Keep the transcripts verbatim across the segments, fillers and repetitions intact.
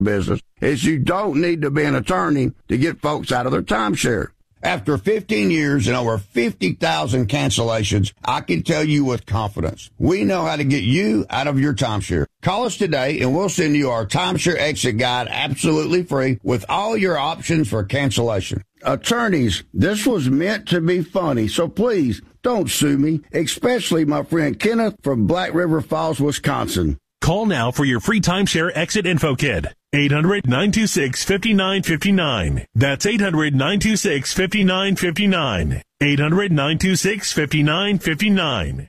business is you don't need to be an attorney to get folks out of their timeshare. After fifteen years and over fifty thousand cancellations, I can tell you with confidence, we know how to get you out of your timeshare. Call us today and we'll send you our timeshare exit guide absolutely free with all your options for cancellation. Attorneys, this was meant to be funny, so please don't sue me, especially my friend Kenneth from Black River Falls, Wisconsin. Call now for your free timeshare exit info kit. eight hundred, nine two six, five nine five nine. That's eight hundred, nine two six, five nine five nine. eight hundred, nine two six, five nine five nine.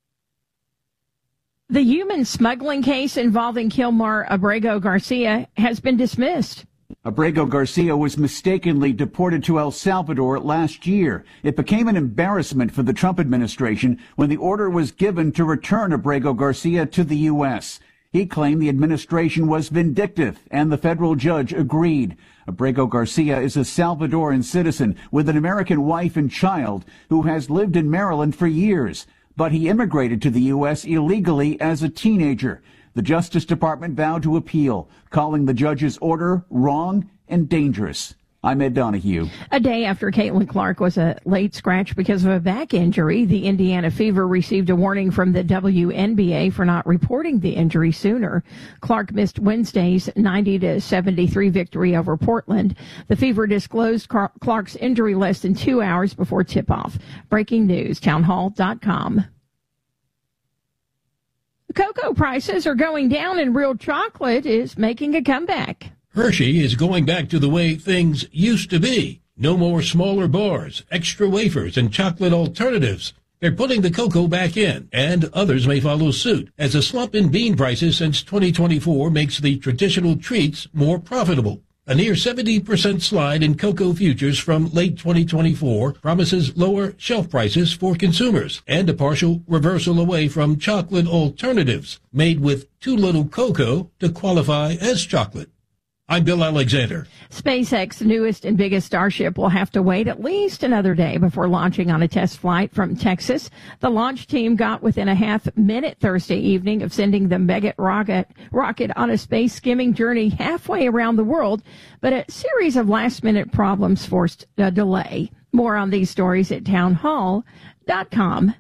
The human smuggling case involving Kilmar Abrego Garcia has been dismissed. Abrego Garcia was mistakenly deported to El Salvador last year. It became an embarrassment for the Trump administration when the order was given to return Abrego Garcia to the U S. He claimed the administration was vindictive, and the federal judge agreed. Abrego Garcia is a Salvadoran citizen with an American wife and child who has lived in Maryland for years, but he immigrated to the U S illegally as a teenager. The Justice Department vowed to appeal, calling the judge's order wrong and dangerous. I'm Ed Donahue. A day after Caitlin Clark was a late scratch because of a back injury, the Indiana Fever received a warning from the W N B A for not reporting the injury sooner. Clark missed Wednesday's ninety to seventy-three victory over Portland. The Fever disclosed Clark's injury less than two hours before tip-off. Breaking news, townhall dot com. Cocoa prices are going down and real chocolate is making a comeback. Hershey is going back to the way things used to be. No more smaller bars, extra wafers, and chocolate alternatives. They're putting the cocoa back in, and others may follow suit, as a slump in bean prices since twenty twenty-four makes the traditional treats more profitable. A near seventy percent slide in cocoa futures from late twenty twenty-four promises lower shelf prices for consumers and a partial reversal away from chocolate alternatives made with too little cocoa to qualify as chocolate. I'm Bill Alexander. SpaceX's newest and biggest Starship will have to wait at least another day before launching on a test flight from Texas. The launch team got within a half minute Thursday evening of sending the Meggitt rocket, rocket on a space skimming journey halfway around the world, but a series of last-minute problems forced a delay. More on these stories at townhall dot com.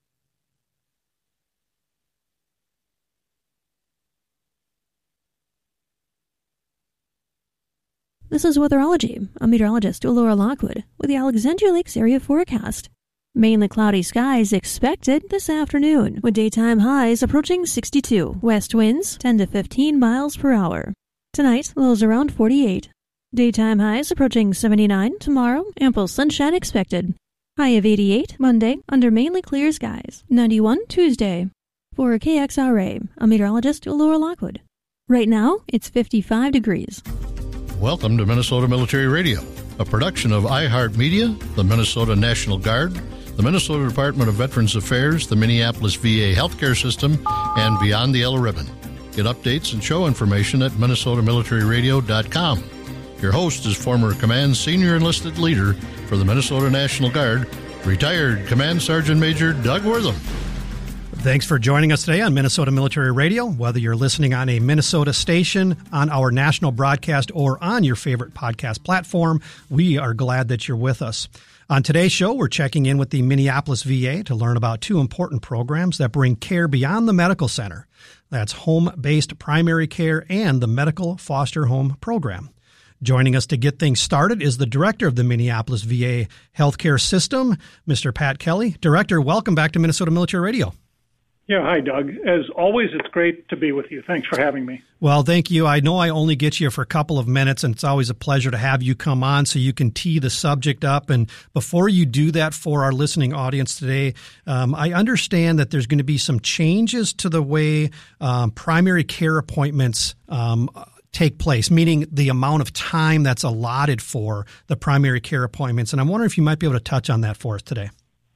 This is Weatherology. I'm meteorologist Laura Lockwood with the Alexandria Lakes area forecast. Mainly cloudy skies expected this afternoon, with daytime highs approaching sixty-two. West winds ten to fifteen miles per hour. Tonight, lows around forty-eight. Daytime highs approaching seventy-nine. Tomorrow, ample sunshine expected. High of eighty-eight Monday, under mainly clear skies. ninety-one Tuesday. For K X R A, I'm meteorologist Laura Lockwood. Right now, it's fifty-five degrees. Welcome to Minnesota Military Radio, a production of iHeartMedia, the Minnesota National Guard, the Minnesota Department of Veterans Affairs, the Minneapolis V A Healthcare System, and Beyond the Yellow Ribbon. Get updates and show information at minnesota military radio dot com. Your host is former Command Senior Enlisted Leader for the Minnesota National Guard, retired Command Sergeant Major Doug Wortham. Thanks for joining us today on Minnesota Military Radio. Whether you're listening on a Minnesota station, on our national broadcast, or on your favorite podcast platform, we are glad that you're with us. On today's show, we're checking in with the Minneapolis V A to learn about two important programs that bring care beyond the medical center. That's home-based primary care and the Medical Foster Home Program. Joining us to get things started is the director of the Minneapolis V A Healthcare System, Mister Pat Kelly. Director, welcome back to Minnesota Military Radio. Yeah, hi, Doug. As always, it's great to be with you. Thanks for having me. Well, thank you. I know I only get you for a couple of minutes, and it's always a pleasure to have you come on so you can tee the subject up. And before you do that for our listening audience today, um, I understand that there's going to be some changes to the way um, primary care appointments um, take place, meaning the amount of time that's allotted for the primary care appointments. And I'm wondering if you might be able to touch on that for us today.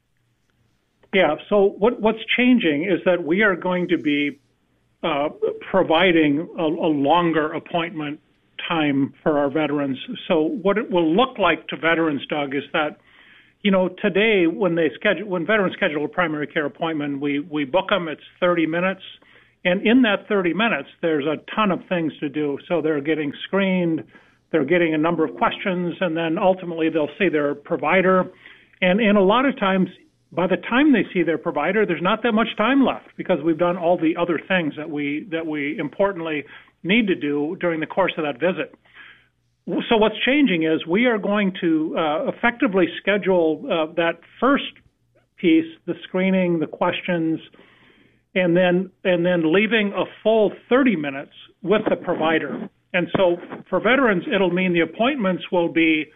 Yeah, so what, what's changing is that we are going to be uh, providing a, a longer appointment time for our veterans. So what it will look like to veterans, Doug, is that, you know, today when they schedule, when veterans schedule a primary care appointment, we, we book them, it's thirty minutes, And in that thirty minutes, there's a ton of things to do. So they're getting screened, they're getting a number of questions, and then ultimately they'll see their provider. And, and a lot of times, by the time they see their provider, there's not that much time left because we've done all the other things that we that we importantly need to do during the course of that visit. So what's changing is we are going to uh, effectively schedule uh, that first piece, the screening, the questions, and then and then leaving a full thirty minutes with the provider. And so for veterans, it'll mean the appointments will be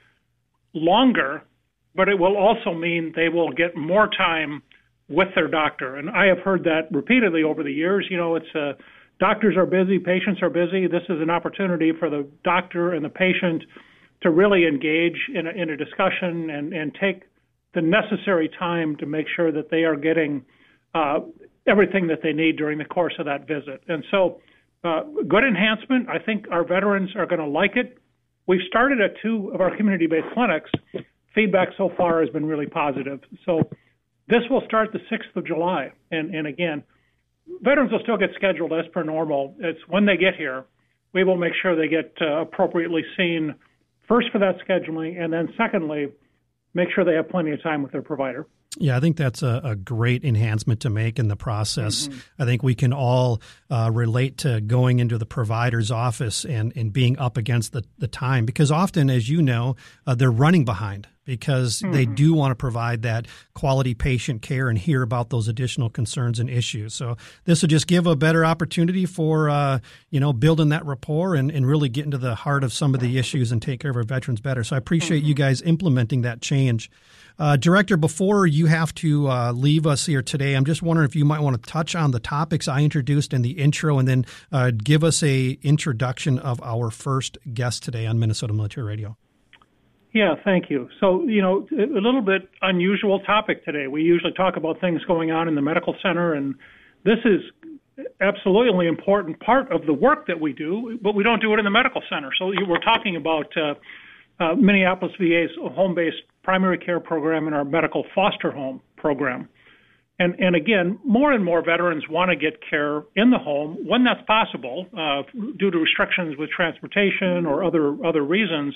longer, but it will also mean they will get more time with their doctor. And I have heard that repeatedly over the years. You know, it's uh, doctors are busy, patients are busy. This is an opportunity for the doctor and the patient to really engage in a, in a discussion and, and take the necessary time to make sure that they are getting uh, everything that they need during the course of that visit. And so uh, good enhancement. I think our veterans are going to like it. We've started at two of our community-based clinics. Feedback so far has been really positive. So this will start the sixth of July. And, and again, veterans will still get scheduled as per normal. It's when they get here, we will make sure they get uh, appropriately seen, first for that scheduling, and then secondly, make sure they have plenty of time with their provider. Yeah, I think that's a, a great enhancement to make in the process. Mm-hmm. I think we can all uh, relate to going into the provider's office and, and being up against the, the time, because often, as you know, uh, they're running behind because mm-hmm. they do want to provide that quality patient care and hear about those additional concerns and issues. So this will just give a better opportunity for, uh, you know, building that rapport and, and really getting to the heart of some of the issues and take care of our veterans better. So I appreciate mm-hmm. you guys implementing that change. Uh, Director, before you have to uh, leave us here today, I'm just wondering if you might want to touch on the topics I introduced in the intro and then uh, give us a introduction of our first guest today on Minnesota Military Radio. Yeah, thank you. So, you know, a little bit unusual topic today. We usually talk about things going on in the medical center, and this is absolutely important part of the work that we do, but we don't do it in the medical center. So we're talking about uh, uh, Minneapolis V A's home-based primary care program and our medical foster home program. And, and again, more and more veterans want to get care in the home when that's possible uh, due to restrictions with transportation or other other reasons.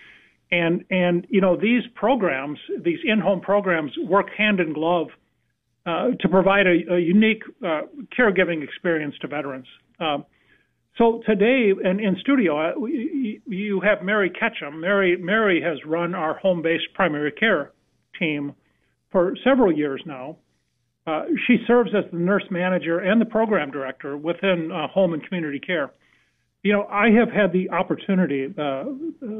And, and you know, these programs, these in-home programs work hand in glove uh, to provide a, a unique uh, caregiving experience to veterans. Uh, so today in, in studio, uh, we, you have Mary Ketchum. Mary, Mary has run our home-based primary care team for several years now. Uh, she serves as the nurse manager and the program director within uh, home and community care. You know, I have had the opportunity uh, uh,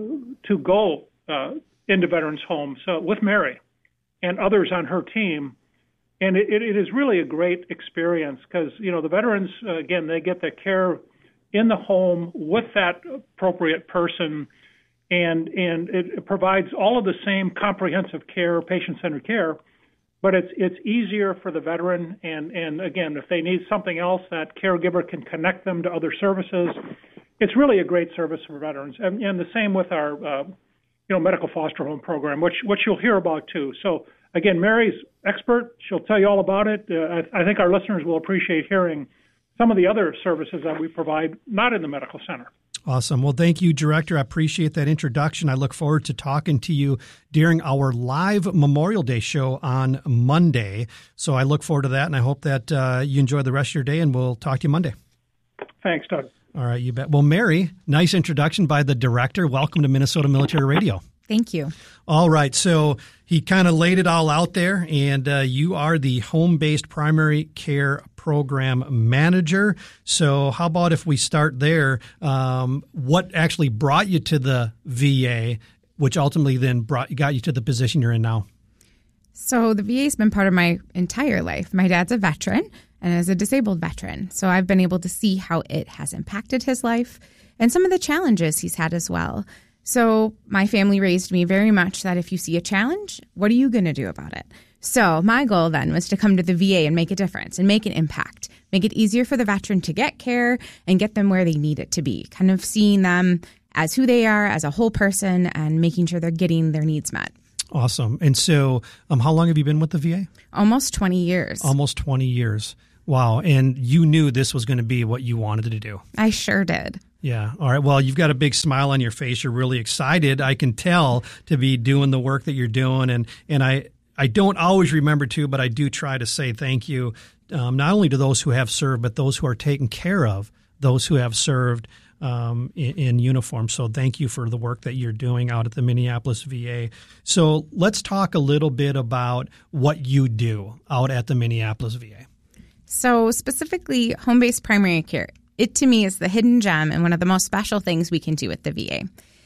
to go uh, into veterans' homes uh, with Mary and others on her team, and it, it is really a great experience because, you know, the veterans, uh, again, they get their care in the home with that appropriate person, and and it provides all of the same comprehensive care, patient-centered care, but it's it's easier for the veteran, and, and again, if they need something else, that caregiver can connect them to other services. It's really a great service for veterans, and, and the same with our uh, you know medical foster home program, which which you'll hear about too. So again, Mary's expert; she'll tell you all about it. Uh, I, I think our listeners will appreciate hearing some of the other services that we provide, not in the medical center. Awesome. Well, thank you, Director. I appreciate that introduction. I look forward to talking to you during our live Memorial Day show on Monday. So I look forward to that, and I hope that uh, you enjoy the rest of your day, and we'll talk to you Monday. Thanks, Doug. All right, you bet. Well, Mary, nice introduction by the Director. Welcome to Minnesota Military Radio. Thank you. All right. So he kind of laid it all out there, and uh, you are the home-based primary care program manager. So how about if we start there? Um, what actually brought you to the V A, which ultimately then brought got you to the position you're in now? So the V A has been part of my entire life. My dad's a veteran and is a disabled veteran. So I've been able to see how it has impacted his life and some of the challenges he's had as well. So my family raised me very much that if you see a challenge, what are you going to do about it? So my goal then was to come to the V A and make a difference and make an impact, make it easier for the veteran to get care and get them where they need it to be, kind of seeing them as who they are, as a whole person, and making sure they're getting their needs met. Awesome. And so um, how long have you been with the V A? Almost twenty years. Almost twenty years. Wow. And you knew this was going to be what you wanted to do. I sure did. Yeah. All right. Well, you've got a big smile on your face. You're really excited. I can tell to be doing the work that you're doing. And, and I, I don't always remember to, but I do try to say thank you, um, not only to those who have served, but those who are taking care of those who have served um, in, in uniform. So thank you for the work that you're doing out at the Minneapolis V A. So let's talk a little bit about what you do out at the Minneapolis V A. So specifically, home-based primary care. It, to me, is the hidden gem and one of the most special things we can do at the V A.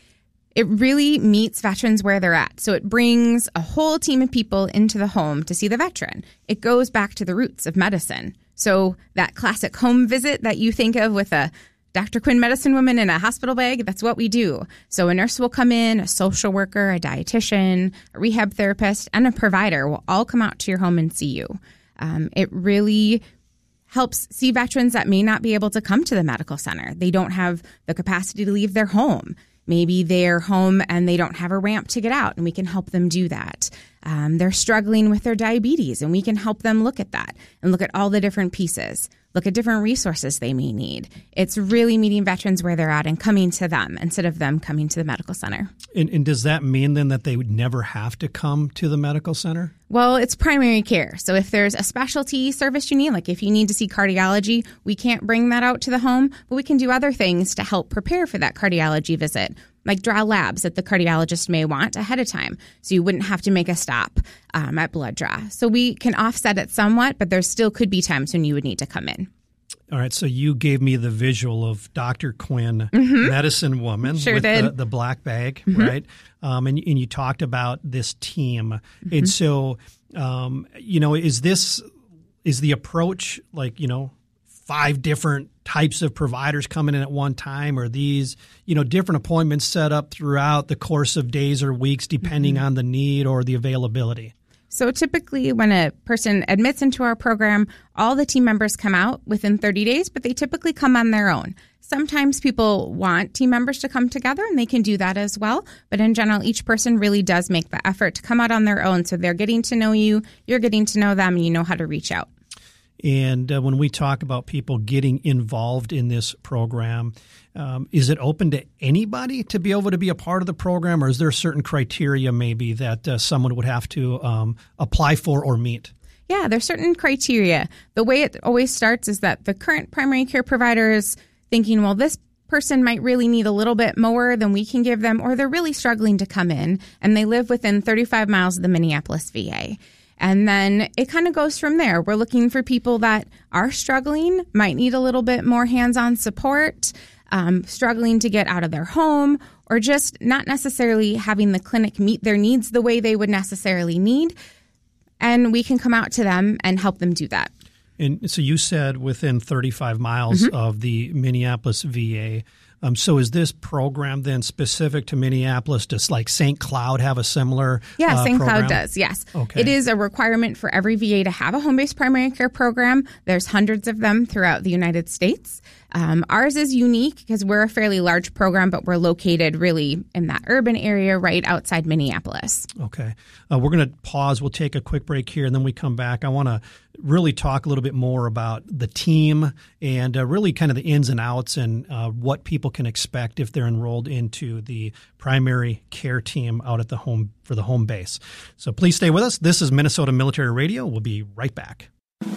It really meets veterans where they're at. So it brings a whole team of people into the home to see the veteran. It goes back to the roots of medicine. So that classic home visit that you think of with a Doctor Quinn medicine woman in a hospital bag, that's what we do. So a nurse will come in, a social worker, a dietitian, a rehab therapist, and a provider will all come out to your home and see you. Um, it really helps see veterans that may not be able to come to the medical center. They don't have the capacity to leave their home. Maybe they're home and they don't have a ramp to get out, and we can help them do that. Um, they're struggling with their diabetes, and we can help them look at that and look at all the different pieces, look at different resources they may need. It's really meeting veterans where they're at and coming to them instead of them coming to the medical center. And, and does that mean then that they would never have to come to the medical center? Well, it's primary care. So if there's a specialty service you need, like if you need to see cardiology, we can't bring that out to the home, but we can do other things to help prepare for that cardiology visit, like draw labs that the cardiologist may want ahead of time, so you wouldn't have to make a stop um, at blood draw. So we can offset it somewhat, but there still could be times when you would need to come in. All right, so you gave me the visual of Doctor Quinn, mm-hmm. medicine woman sure with did. The, the black bag, mm-hmm. right? Um, and, and you talked about this team. Mm-hmm. And so, um, you know, is this, is the approach like, you know, five different types of providers coming in at one time, or these, you know, different appointments set up throughout the course of days or weeks, depending mm-hmm. on the need or the availability? So typically when a person admits into our program, all the team members come out within thirty days, but they typically come on their own. Sometimes people want team members to come together, and they can do that as well. But in general, each person really does make the effort to come out on their own. So they're getting to know you, you're getting to know them, and you know how to reach out. And uh, when we talk about people getting involved in this program, um, is it open to anybody to be able to be a part of the program, or is there certain criteria maybe that uh, someone would have to um, apply for or meet? Yeah, there's certain criteria. The way it always starts is that the current primary care provider is thinking, well, this person might really need a little bit more than we can give them, or they're really struggling to come in, and they live within thirty-five miles of the Minneapolis V A. And then it kind of goes from there. We're looking for people that are struggling, might need a little bit more hands-on support, um, struggling to get out of their home, or just not necessarily having the clinic meet their needs the way they would necessarily need. And we can come out to them and help them do that. And so you said within thirty-five miles mm-hmm. of the Minneapolis V A. Um, so is this program then specific to Minneapolis? Does like Saint Cloud have a similar Yeah, uh, Saint program? Cloud does, yes. Okay. It is a requirement for every V A to have a home-based primary care program. There's hundreds of them throughout the United States. Um, ours is unique because we're a fairly large program, but we're located really in that urban area right outside Minneapolis. Okay. Uh, we're going to pause. We'll take a quick break here, and then we come back. I want to really talk a little bit more about the team and uh, really kind of the ins and outs and uh, what people can expect if they're enrolled into the primary care team out at the home for the home base. So please stay with us. This is Minnesota Military Radio. We'll be right back.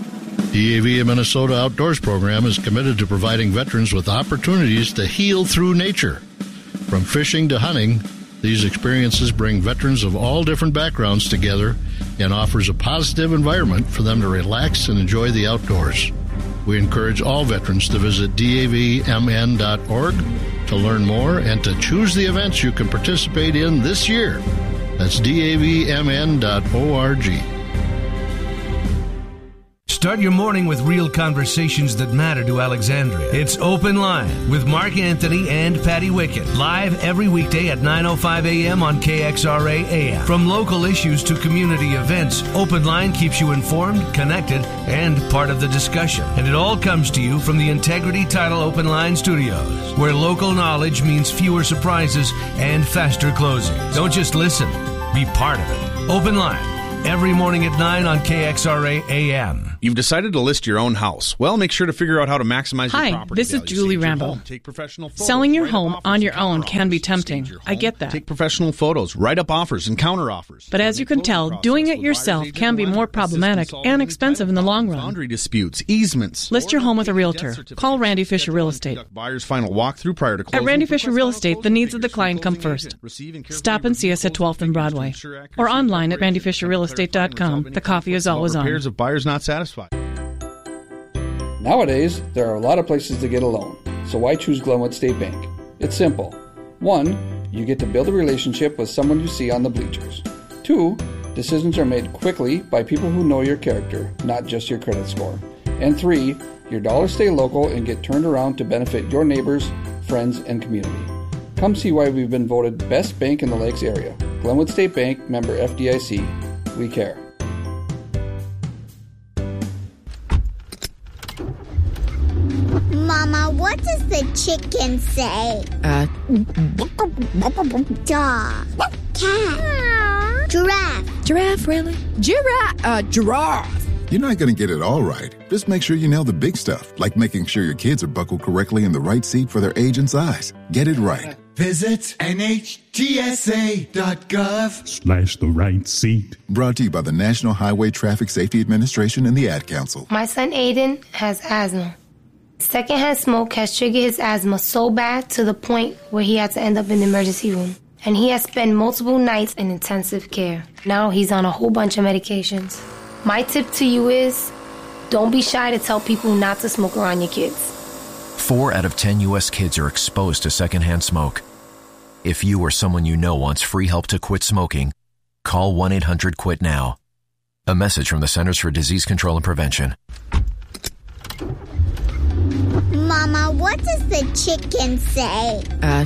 The A V A Minnesota Outdoors Program is committed to providing veterans with opportunities to heal through nature. From fishing to hunting, these experiences bring veterans of all different backgrounds together and offers a positive environment for them to relax and enjoy the outdoors. We encourage all veterans to visit D A V M N dot org to learn more and to choose the events you can participate in this year. That's D A V M N dot org. Start your morning with real conversations that matter to Alexandria. It's Open Line with Mark Anthony and Patty Wickett. Live every weekday at nine oh five a.m. on K X R A A M. From local issues to community events, Open Line keeps you informed, connected, and part of the discussion. And it all comes to you from the Integrity Title Open Line Studios, where local knowledge means fewer surprises and faster closing. Don't just listen, be part of it. Open Line, every morning at nine on K X R A A M. You've decided to list your own house. Well, make sure to figure out how to maximize Hi, your property this is value. Julie Stage your Rambo. home. Take professional photos. Selling your Write up home offers on and your own counter can be offers. tempting. Stage your I home. get that. Take professional photos. Write up offers and counter offers. But as you can tell, doing it yourself can be more problematic and expensive in the long run. Boundary disputes, easements. List your home with a realtor. Call Randy Fisher Real Estate. Buyer's final walkthrough prior to closing. At Randy Fisher Real Estate, the needs of the client come first. Stop and see us at twelfth and Broadway. Or online at randy fisher real estate dot com. The coffee is always on. Repairs of buyers not satisfied. Nowadays, there are a lot of places to get a loan, so why choose Glenwood State Bank? It's simple. One, you get to build a relationship with someone you see on the bleachers. Two, decisions are made quickly by people who know your character, not just your credit score. And three, your dollars stay local and get turned around to benefit your neighbors, friends, and community. Come see why we've been voted best bank in the Lakes area. Glenwood State Bank, member F D I C. We care. Mama, what does the chicken say? Uh, Dog. Cat. Giraffe. Giraffe, really? Giraffe. Uh, giraffe. You're not going to get it all right. Just make sure you nail the big stuff, like making sure your kids are buckled correctly in the right seat for their age and size. Get it right. Visit N H T S A dot gov slash the right seat. Brought to you by the National Highway Traffic Safety Administration and the Ad Council. My son Aiden has asthma. Secondhand smoke has triggered his asthma so bad to the point where he had to end up in the emergency room. And he has spent multiple nights in intensive care. Now he's on a whole bunch of medications. My tip to you is, don't be shy to tell people not to smoke around your kids. Four out of ten U S kids are exposed to secondhand smoke. If you or someone you know wants free help to quit smoking, call one eight hundred quit now. A message from the Centers for Disease Control and Prevention. Mama, what does the chicken say? Uh,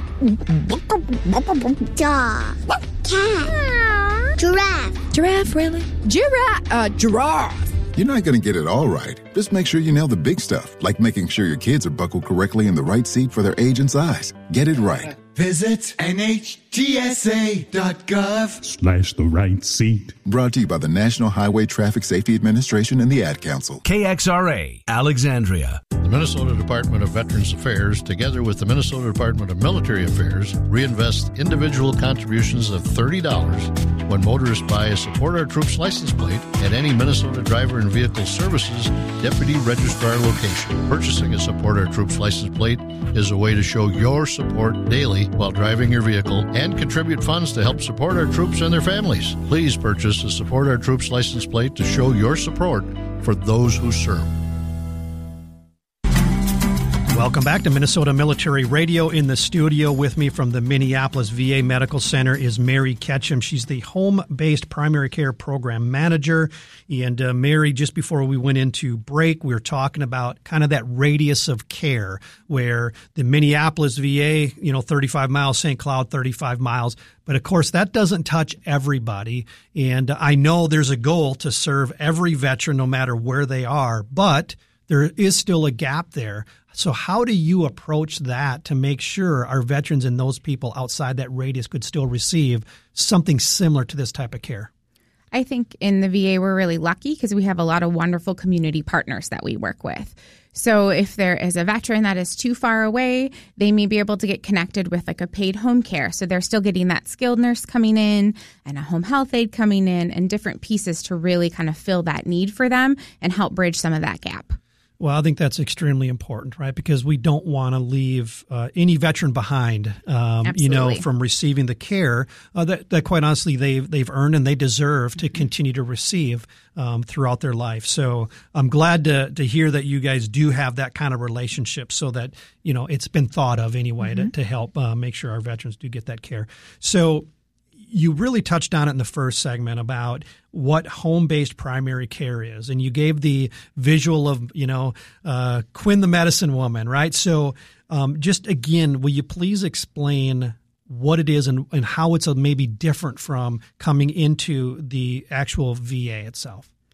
Dog. Cat. Giraffe. Giraffe, really? Giraffe. Uh, giraffe. You're not going to get it all right. Just make sure you nail the big stuff, like making sure your kids are buckled correctly in the right seat for their age and size. Get it right. Visit N H T S A dot gov slash the right seat. Brought to you by the National Highway Traffic Safety Administration and the Ad Council. K X R A, Alexandria. The Minnesota Department of Veterans Affairs, together with the Minnesota Department of Military Affairs, reinvest individual contributions of thirty dollars when motorists buy a Support Our Troops license plate at any Minnesota Driver and Vehicle Services Deputy Registrar location. Purchasing a Support Our Troops license plate is a way to show your support daily while driving your vehicle and contribute funds to help support our troops and their families. Please purchase a Support Our Troops license plate to show your support for those who serve. Welcome back to Minnesota Military Radio. In the studio with me from the Minneapolis V A Medical Center is Mary Ketchum. She's the home-based primary care program manager. And uh, Mary, just before we went into break, we were talking about kind of that radius of care where the Minneapolis V A, you know, thirty-five miles, Saint Cloud, thirty-five miles. But of course, that doesn't touch everybody. And I know there's a goal to serve every veteran no matter where they are, but there is still a gap there. So how do you approach that to make sure our veterans and those people outside that radius could still receive something similar to this type of care? I think in the V A, we're really lucky because we have a lot of wonderful community partners that we work with. So if there is a veteran that is too far away, they may be able to get connected with like a paid home care. So they're still getting that skilled nurse coming in and a home health aide coming in and different pieces to really kind of fill that need for them and help bridge some of that gap. Well, I think that's extremely important, right? Because we don't want to leave uh, any veteran behind, um, you know, from receiving the care uh, that, that, quite honestly, they've they've earned and they deserve to continue to receive um, throughout their life. So I'm glad to to hear that you guys do have that kind of relationship, so that you know it's been thought of anyway mm-hmm. to, to help uh, make sure our veterans do get that care. So you really touched on it in the first segment about what home-based primary care is, and you gave the visual of, you know, uh, Quinn the medicine woman, right? So um, just again, will you please explain what it is and, and how it's a maybe different from coming into the actual V A itself?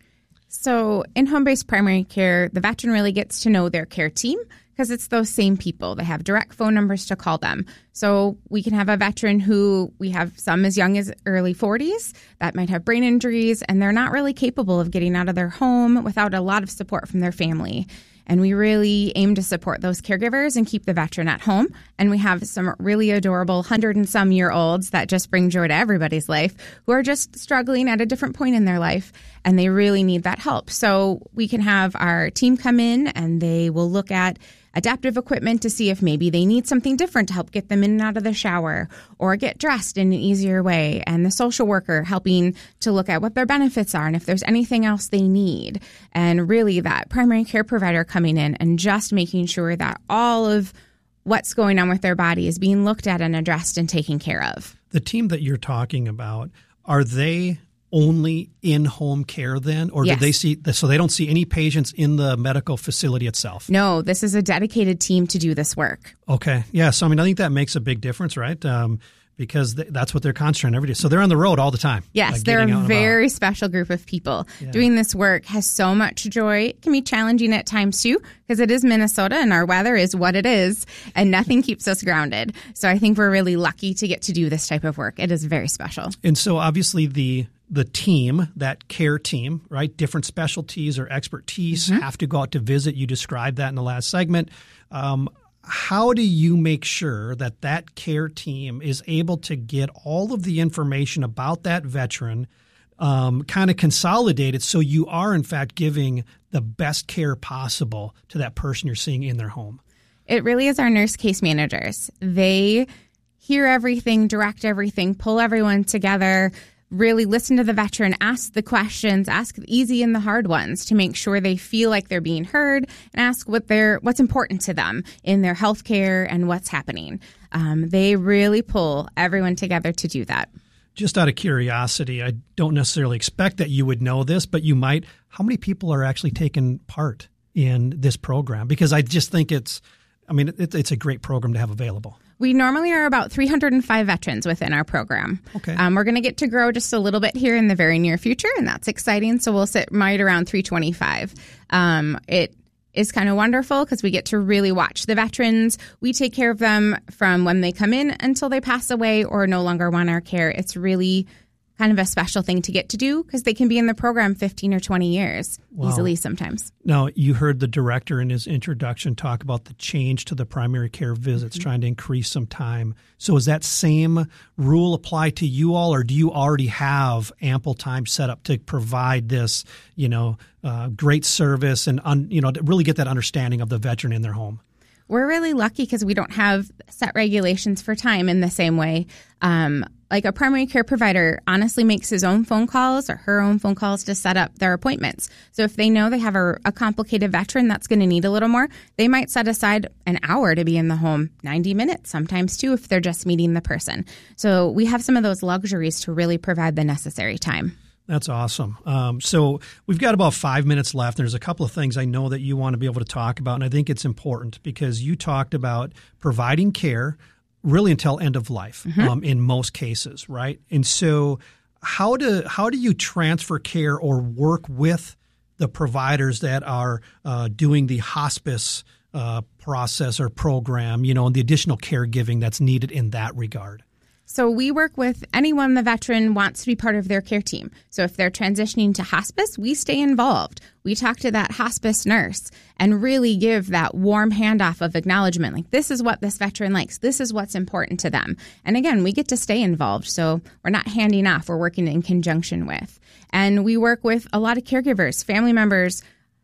So in home-based primary care, the veteran really gets to know their care team because it's those same people. They have direct phone numbers to call them. So we can have a veteran who we have some as young as early forties that might have brain injuries, and they're not really capable of getting out of their home without a lot of support from their family. And we really aim to support those caregivers and keep the veteran at home. And we have some really adorable hundred and some year olds that just bring joy to everybody's life who are just struggling at a different point in their life. And they really need that help. So we can have our team come in and they will look at adaptive equipment to see if maybe they need something different to help get them in and out of the shower or get dressed in an easier way. And the social worker helping to look at what their benefits are and if there's anything else they need. And really that primary care provider coming in and just making sure that all of what's going on with their body is being looked at and addressed and taken care of. The team that you're talking about, are they only in-home care then? Or Yes. do they see, so they don't see any patients in the medical facility itself? No, this is a dedicated team to do this work. Okay. Yeah. So, I mean, I think that makes a big difference, right? Um, because th- that's what they're concentrating on every day. So they're on the road all the time. Yes, like they're getting a out and very special group of people. Yeah. Doing this work has so much joy. It can be challenging at times too, because it is Minnesota and our weather is what it is, and nothing keeps us grounded. So I think we're really lucky to get to do this type of work. It is very special. And so obviously the the team, that care team, right, different specialties or expertise Mm-hmm. have to go out to visit. You described that in the last segment. Um, how do you make sure that that care team is able to get all of the information about that veteran um, kind of consolidated so you are, in fact, giving the best care possible to that person you're seeing in their home? It really is our nurse case managers. They hear everything, direct everything, pull everyone together, really listen to the veteran, ask the questions, ask the easy and the hard ones to make sure they feel like they're being heard, and ask what they're, what's important to them in their health care and what's happening. Um, they really pull everyone together to do that. Just out of curiosity, I don't necessarily expect that you would know this, but you might. How many people are actually taking part in this program? Because I just think it's, I mean, it, it's a great program to have available. We normally are about three hundred five veterans within our program. Okay. Um, we're going to get to grow just a little bit here in the very near future, and that's exciting. So we'll sit right around three twenty-five. Um, it is kind of wonderful because we get to really watch the veterans. We take care of them from when they come in until they pass away or no longer want our care. It's really kind of a special thing to get to do because they can be in the program fifteen or twenty years Wow. easily sometimes. Now, you heard the director in his introduction talk about the change to the primary care visits, Mm-hmm. trying to increase some time. So is that same rule apply to you all, or do you already have ample time set up to provide this, you know, uh, great service and, un, you know, to really get that understanding of the veteran in their home? We're really lucky because we don't have set regulations for time in the same way. Um, like a primary care provider honestly makes his own phone calls or her own phone calls to set up their appointments. So if they know they have a, a complicated veteran that's going to need a little more, they might set aside an hour to be in the home, ninety minutes sometimes too, if they're just meeting the person. So we have some of those luxuries to really provide the necessary time. That's awesome. Um, so we've got about five minutes left. There's a couple of things I know that you want to be able to talk about, and I think it's important because you talked about providing care really until end of life Mm-hmm. um, in most cases, right? And so how do how do you transfer care or work with the providers that are uh, doing the hospice uh, process or program, you know, and the additional caregiving that's needed in that regard? So we work with anyone the veteran wants to be part of their care team. So if they're transitioning to hospice, we stay involved. We talk to that hospice nurse and really give that warm handoff of acknowledgement. Like, this is what this veteran likes. This is what's important to them. And again, we get to stay involved. So we're not handing off. We're working in conjunction with. And we work with a lot of caregivers, family members,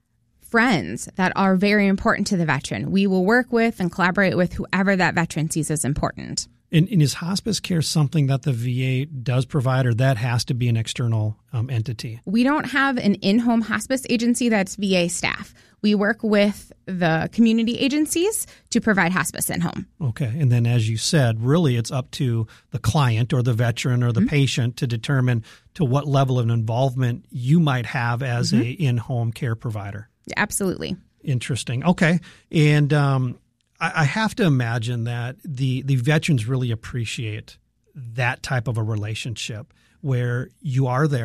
friends that are very important to the veteran. We will work with and collaborate with whoever that veteran sees as important. And, and is hospice care something that the V A does provide, or that has to be an external um, entity? We don't have an in-home hospice agency that's V A staff. We work with the community agencies to provide hospice in-home. Okay. And then, as you said, really it's up to the client or the veteran or the mm-hmm. patient to determine to what level of involvement you might have as mm-hmm. a in-home care provider. Absolutely. Interesting. Okay. And um I have to imagine that the, the veterans really appreciate that type of a relationship where you are there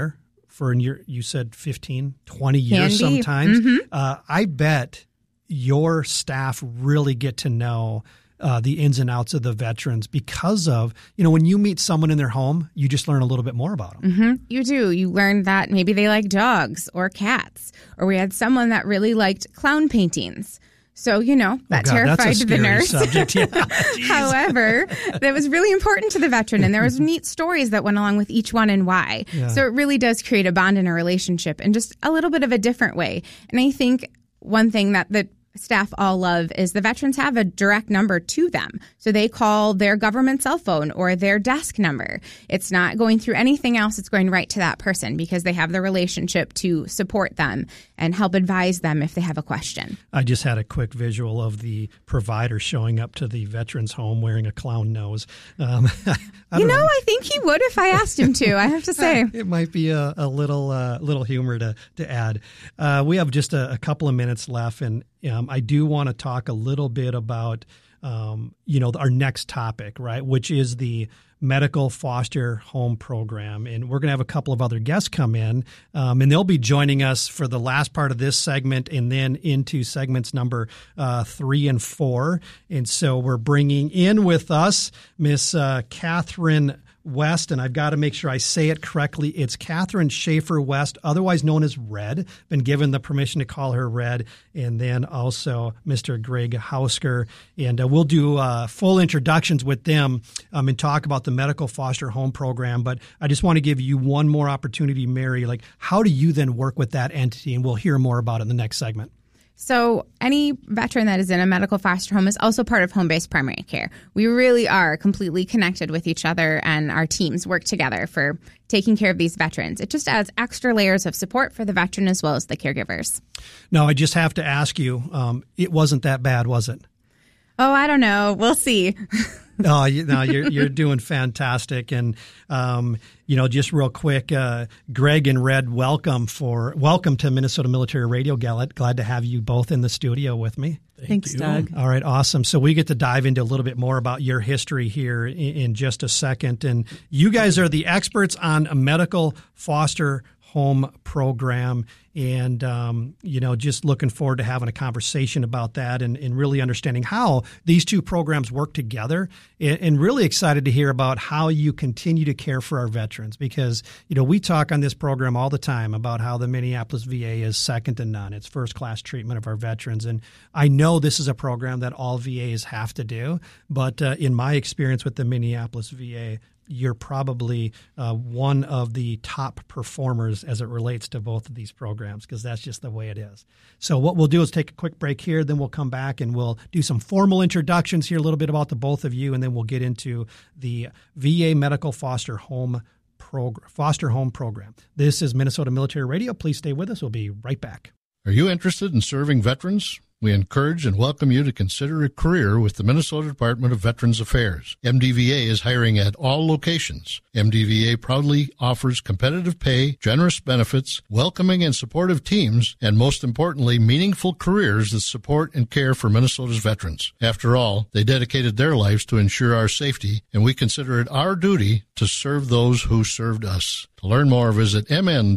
for, your, you said fifteen, twenty years Can be. sometimes. Mm-hmm. Uh, I bet your staff really get to know Uh, the ins and outs of the veterans because of, you know, when you meet someone in their home, you just learn a little bit more about them. Mm-hmm. You do. You learn that maybe they like dogs or cats, or we had someone that really liked clown paintings. So, you know, that oh God, terrified that's a the scary nurse. Subject. Yeah. However, that was really important to the veteran, and there was neat stories that went along with each one and why. Yeah. So it really does create a bond in a relationship in just a little bit of a different way. And I think one thing that the staff all love is the veterans have a direct number to them. So they call their government cell phone or their desk number. It's not going through anything else. It's going right to that person because they have the relationship to support them and help advise them if they have a question. I just had a quick visual of the provider showing up to the veterans home wearing a clown nose. Um, I you don't know, know, I think he would if I asked him to, I have to say. It might be a, a little uh, little humor to, to add. Uh, we have just a, a couple of minutes left, and um, I do want to talk a little bit about, um, you know, our next topic, right, which is the medical foster home program. And we're going to have a couple of other guests come in, um, and they'll be joining us for the last part of this segment and then into segments number uh, three and four. And so we're bringing in with us Miss uh, Catherine West, and I've got to make sure I say it correctly. It's Catherine Schaefer West, otherwise known as Red. Been given the permission to call her Red. And then also Mister Greg Hausker. And uh, we'll do uh, full introductions with them um, and talk about the medical foster home program. But I just want to give you one more opportunity, Mary. Like, how do you then work with that entity? And we'll hear more about it in the next segment. So any veteran that is in a medical foster home is also part of home-based primary care. We really are completely connected with each other, and our teams work together for taking care of these veterans. It just adds extra layers of support for the veteran as well as the caregivers. No, I just have to ask you, um, it wasn't that bad, was it? Oh, I don't know. We'll see. Oh, you, no, you're you're doing fantastic, and um, you know, just real quick, uh, Greg and Red, welcome for welcome to Minnesota Military Radio. Glad glad to have you both in the studio with me. Thank Thanks, you. Doug. All right, awesome. So we get to dive into a little bit more about your history here in, in just a second, and you guys are the experts on a medical foster home program. And, um, you know, just looking forward to having a conversation about that and, and really understanding how these two programs work together, and, and really excited to hear about how you continue to care for our veterans, because, you know, we talk on this program all the time about how the Minneapolis V A is second to none. It's first class treatment of our veterans. And I know this is a program that all V As have to do, but uh, in my experience with the Minneapolis V A, you're probably uh, one of the top performers as it relates to both of these programs, because that's just the way it is. So what we'll do is take a quick break here, then we'll come back and we'll do some formal introductions here, a little bit about the both of you, and then we'll get into the V A Medical Foster Home Program, Foster Home Program. This is Minnesota Military Radio. Please stay with us. We'll be right back. Are you interested in serving veterans? We encourage and welcome you to consider a career with the Minnesota Department of Veterans Affairs. M D V A is hiring at all locations. M D V A proudly offers competitive pay, generous benefits, welcoming and supportive teams, and most importantly, meaningful careers that support and care for Minnesota's veterans. After all, they dedicated their lives to ensure our safety, and we consider it our duty to serve those who served us. To learn more, visit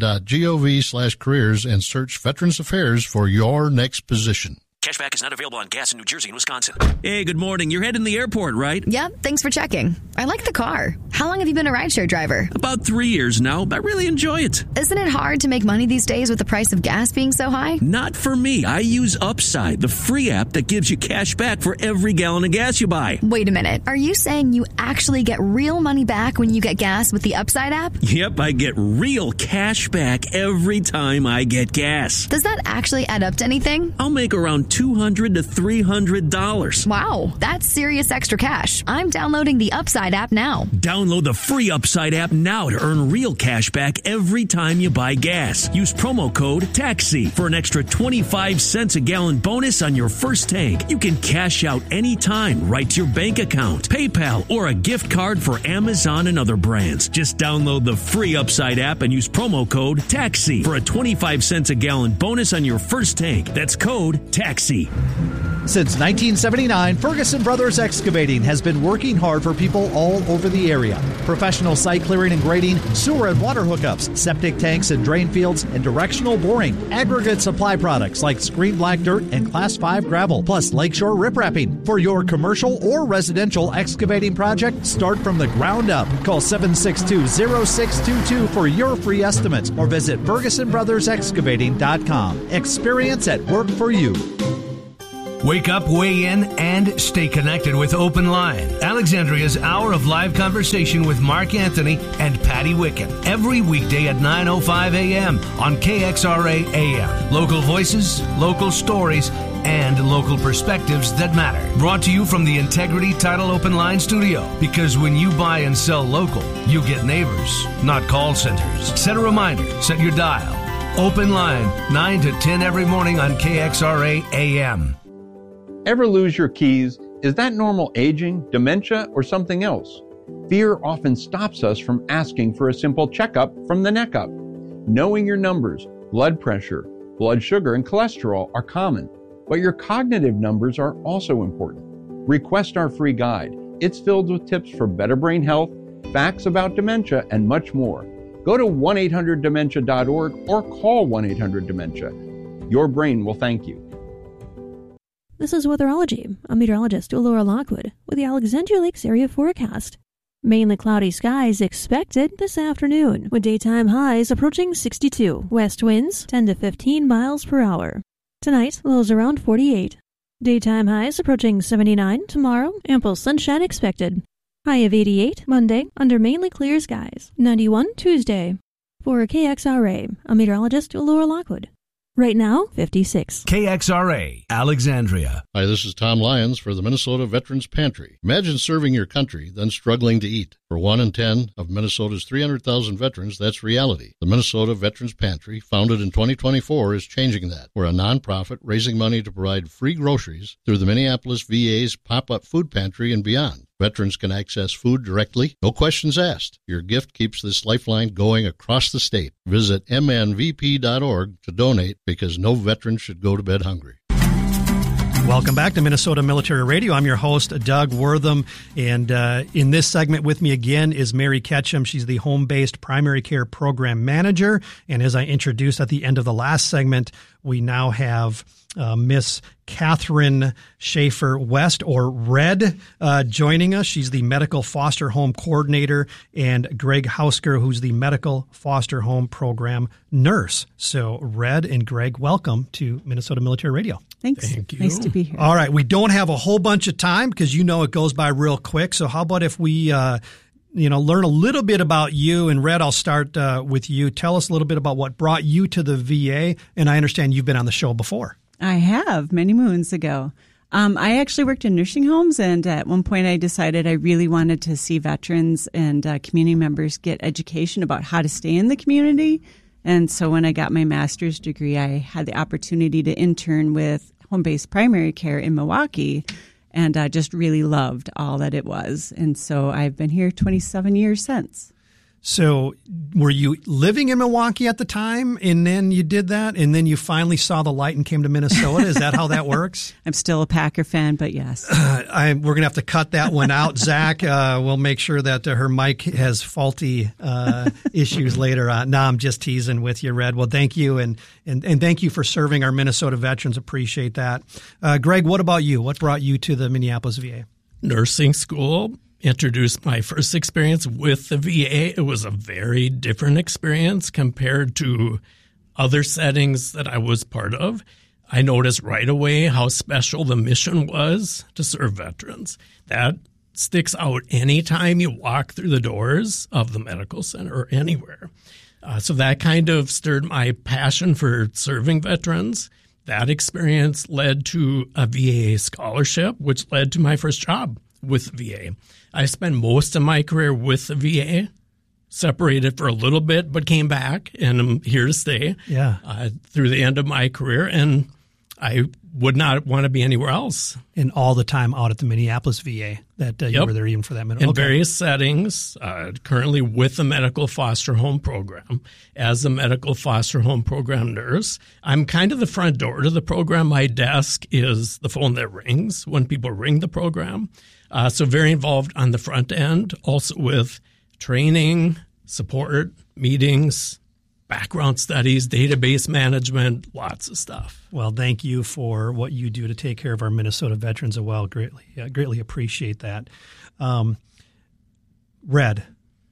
mn.gov slash careers and search Veterans Affairs for your next position. Cashback is not available on gas in New Jersey and Wisconsin. Hey, good morning. You're heading to the airport, right? Yep, thanks for checking. I like the car. How long have you been a rideshare driver? About three years now. I really enjoy it. Isn't it hard to make money these days with the price of gas being so high? Not for me. I use Upside, the free app that gives you cash back for every gallon of gas you buy. Wait a minute. Are you saying you actually get real money back when you get gas with the Upside app? Yep, I get real cash back every time I get gas. Does that actually add up to anything? I'll make around two hundred to three hundred dollars. Wow, that's serious extra cash. I'm downloading the Upside app now. Download the free Upside app now to earn real cash back every time you buy gas. Use promo code TAXI for an extra twenty-five cents a gallon bonus on your first tank. You can cash out anytime right to your bank account, PayPal, or a gift card for Amazon and other brands. Just download the free Upside app and use promo code TAXI for a twenty-five cents a gallon bonus on your first tank. That's code TAXI. Since nineteen seventy-nine, Ferguson Brothers Excavating has been working hard for people all over the area. area. Professional site clearing and grading, sewer and water hookups, septic tanks and drain fields, and directional boring. Aggregate supply products like screen black dirt and class five gravel, plus lakeshore riprapping. For your commercial or residential excavating project, start from the ground up. Call seven six two, zero six two two for your free estimate or visit Ferguson Brothers Excavating dot com. Experience at work for you. Wake up, weigh in, and stay connected with Open Line. Alexandria's hour of live conversation with Mark Anthony and Patty Wicken. Every weekday at nine oh five a.m. on K X R A A M. Local voices, local stories, and local perspectives that matter. Brought to you from the Integrity Title Open Line studio. Because when you buy and sell local, you get neighbors, not call centers. Set a reminder. Set your dial. Open Line, nine to ten every morning on K X R A A M. Ever lose your keys? Is that normal aging, dementia, or something else? Fear often stops us from asking for a simple checkup from the neck up. Knowing your numbers, blood pressure, blood sugar, and cholesterol are common, but your cognitive numbers are also important. Request our free guide. It's filled with tips for better brain health, facts about dementia, and much more. Go to one eight hundred dementia dot org or call one eight hundred dementia. Your brain will thank you. This is Weatherology. I'm meteorologist Laura Lockwood with the Alexandria Lakes area forecast. Mainly cloudy skies expected this afternoon, with daytime highs approaching sixty-two. West winds ten to fifteen miles per hour. Tonight, lows around forty-eight. Daytime highs approaching seventy-nine. Tomorrow, ample sunshine expected. High of eighty-eight Monday, under mainly clear skies. ninety-one Tuesday. For K X R A, I'm meteorologist Laura Lockwood. Right now, fifty-six. K X R A, Alexandria. Hi, this is Tom Lyons for the Minnesota Veterans Pantry. Imagine serving your country, then struggling to eat. For one in ten of Minnesota's three hundred thousand veterans, that's reality. The Minnesota Veterans Pantry, founded in twenty twenty-four, is changing that. We're a nonprofit raising money to provide free groceries through the Minneapolis V A's pop-up food pantry and beyond. Veterans can access food directly, no questions asked. Your gift keeps this lifeline going across the state. Visit m n v p dot org to donate, because no veteran should go to bed hungry. Welcome back to Minnesota Military Radio. I'm your host, Doug Wortham, and uh, in this segment with me again is Mary Ketchum. She's the home-based primary care program manager, and as I introduced at the end of the last segment, we now have uh, Miss Catherine Schaefer West, or Red, uh, joining us. She's the medical foster home coordinator, and Greg Hausker, who's the medical foster home program nurse. So, Red and Greg, welcome to Minnesota Military Radio. Thanks. Thank you. Nice to be here. All right. We don't have a whole bunch of time because you know it goes by real quick. So how about if we, uh, you know, learn a little bit about you? And Red, I'll start uh, with you. Tell us a little bit about what brought you to the V A. And I understand you've been on the show before. I have, many moons ago. Um, I actually worked in nursing homes, and at one point I decided I really wanted to see veterans and uh, community members get education about how to stay in the community. And so when I got my master's degree, I had the opportunity to intern with home-based primary care in Milwaukee, and I just really loved all that it was. And so I've been here twenty-seven years since. So were you living in Milwaukee at the time, and then you did that, and then you finally saw the light and came to Minnesota? Is that how that works? I'm still a Packer fan, but yes. Uh, I, we're going to have to cut that one out. Zach, uh, we'll make sure that uh, her mic has faulty uh, issues later on. No, I'm just teasing with you, Red. Well, thank you, and, and, and thank you for serving our Minnesota veterans. Appreciate that. Uh, Greg, what about you? What brought you to the Minneapolis V A? Nursing school. Introduced my first experience with the V A. It was a very different experience compared to other settings that I was part of. I noticed right away how special the mission was to serve veterans. That sticks out anytime you walk through the doors of the medical center or anywhere. Uh, so that kind of stirred my passion for serving veterans. That experience led to a V A scholarship, which led to my first job with the V A. I spent most of my career with the V A, separated for a little bit, but came back, and I'm here to stay yeah. uh, through the end of my career, and I would not want to be anywhere else. And all the time out at the Minneapolis V A that uh, you yep. were there even for that minute. In okay. various settings, uh, currently with the medical foster home program. As a medical foster home program nurse, I'm kind of the front door to the program. My desk is the phone that rings when people ring the program. Uh, so very involved on the front end, also with training, support, meetings, background studies, database management, lots of stuff. Well, thank you for what you do to take care of our Minnesota veterans as well. Greatly, uh, greatly appreciate that. Um, Red,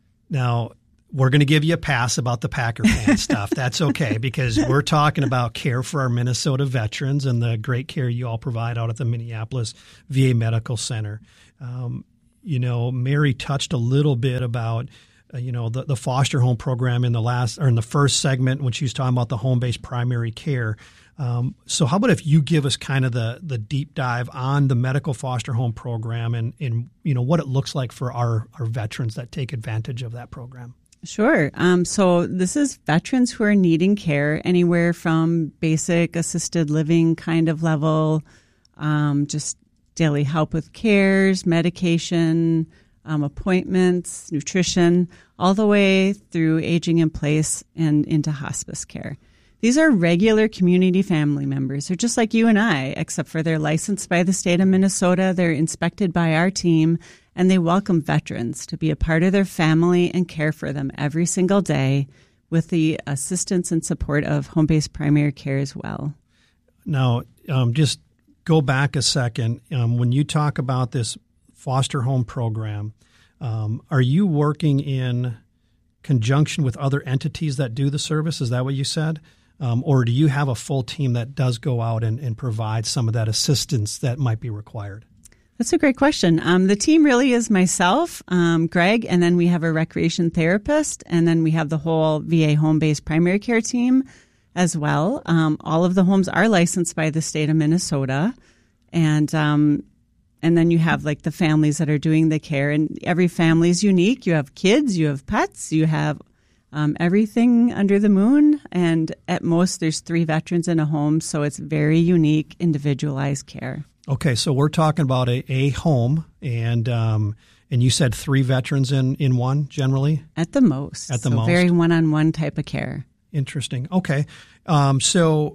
now we're going to give you a pass about the Packer fan stuff. That's okay, because we're talking about care for our Minnesota veterans and the great care you all provide out at the Minneapolis V A Medical Center. Um, you know, Mary touched a little bit about Uh, you know, the, the foster home program in the last or in the first segment when she was talking about the home-based primary care. Um, so how about if you give us kind of the the deep dive on the medical foster home program and, and you know, what it looks like for our, our veterans that take advantage of that program? Sure. Um, so this is veterans who are needing care anywhere from basic assisted living kind of level, um, just daily help with cares, medication, Um, appointments, nutrition, all the way through aging in place and into hospice care. These are regular community family members. They're just like you and I, except for they're licensed by the state of Minnesota. They're inspected by our team, and they welcome veterans to be a part of their family and care for them every single day with the assistance and support of home-based primary care as well. Now, um, just go back a second. Um, when you talk about this foster home program, um, are you working in conjunction with other entities that do the service? Is that what you said? Um, or do you have a full team that does go out and, and provide some of that assistance that might be required? That's a great question. Um, the team really is myself, um, Greg, and then we have a recreation therapist, and then we have the whole V A home-based primary care team as well. Um, all of the homes are licensed by the state of Minnesota, and um, and then you have like the families that are doing the care, and every family is unique. You have kids, you have pets, you have um, everything under the moon, and at most there's three veterans in a home, so it's very unique, individualized care. Okay, so we're talking about a, a home, and um, and you said three veterans in, in one generally? At the most. At the so most. Very one-on-one type of care. Interesting. Okay. Um, so,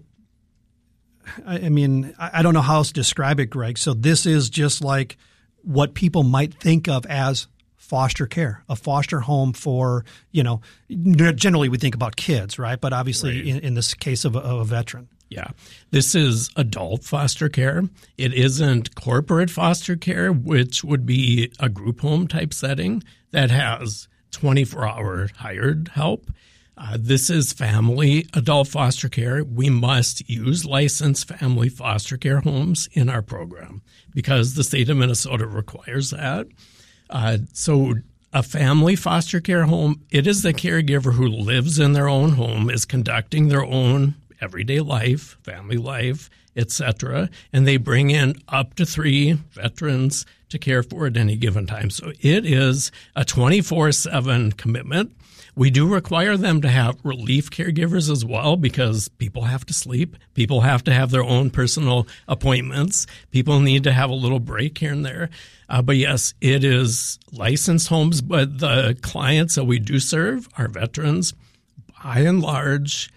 I, I mean, I, I don't know how else to describe it, Greg. So this is just like what people might think of as foster care, a foster home for, you know, generally we think about kids, right? But obviously right. in, in this case of a, of a veteran. Yeah. This is adult foster care. It isn't corporate foster care, which would be a group home type setting that has twenty-four hour hired help. Uh, this is family adult foster care. We must use licensed family foster care homes in our program because the state of Minnesota requires that. Uh, so a family foster care home, it is the caregiver who lives in their own home, is conducting their own everyday life, family life, et cetera, and they bring in up to three veterans to care for at any given time. So it is a twenty-four seven commitment. We do require them to have relief caregivers as well because people have to sleep. People have to have their own personal appointments. People need to have a little break here and there. Uh, but yes, it is licensed homes, but the clients that we do serve are veterans. By and large,